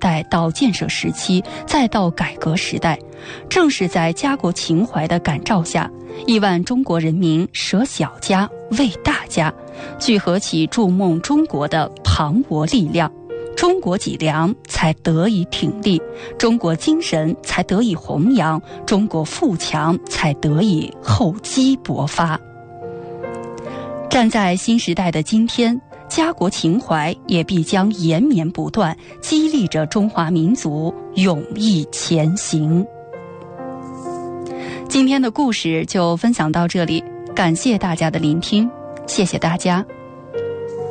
代到建设时期，再到改革时代，正是在家国情怀的感召下，亿万中国人民舍小家为大家，聚合起筑梦中国的磅礴力量，中国脊梁才得以挺立，中国精神才得以弘扬，中国富强才得以厚积薄发。站在新时代的今天，家国情怀也必将延绵不断，激励着中华民族勇毅前行。今天的故事就分享到这里，感谢大家的聆听，谢谢大家。